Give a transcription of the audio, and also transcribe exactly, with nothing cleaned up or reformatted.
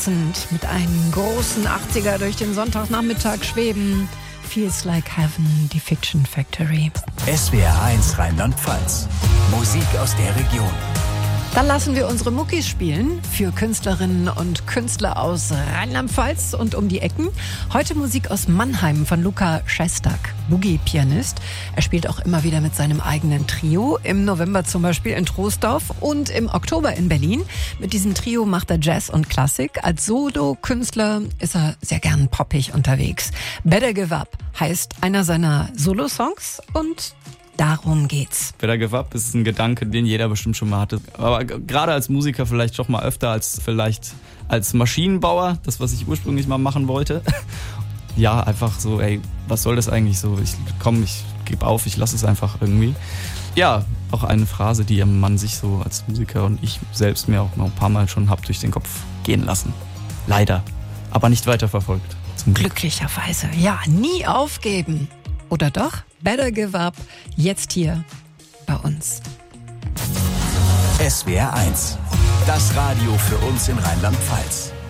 herzend mit einem großen achtziger durch den Sonntagnachmittag schweben. Feels Like Heaven, die Fiction Factory. S W R eins Rheinland-Pfalz. Musik aus der Region. Dann lassen wir unsere Muckis spielen für Künstlerinnen und Künstler aus Rheinland-Pfalz und um die Ecken. Heute Musik aus Mannheim von Luca Szestak, Boogie-Pianist. Er spielt auch immer wieder mit seinem eigenen Trio. Im November zum Beispiel in Troisdorf und im Oktober in Berlin. Mit diesem Trio macht er Jazz und Klassik. Als Solo-Künstler ist er sehr gern poppig unterwegs. Better Give Up heißt einer seiner Solo-Songs und darum geht's. Better Give Up ist ein Gedanke, den jeder bestimmt schon mal hatte. Aber gerade als Musiker vielleicht doch mal öfter als vielleicht als Maschinenbauer, das, was ich ursprünglich mal machen wollte. Ja, einfach so, ey, was soll das eigentlich so? Ich komm, ich gebe auf, ich lasse es einfach irgendwie. Ja, auch eine Phrase, die man sich so als Musiker und ich selbst mir auch noch ein paar Mal schon hab durch den Kopf gehen lassen. Leider. Aber nicht weiterverfolgt. Glücklicherweise. Ja, nie aufgeben. Oder doch? Better Give Up, jetzt hier bei uns. S W R eins, das Radio für uns in Rheinland-Pfalz.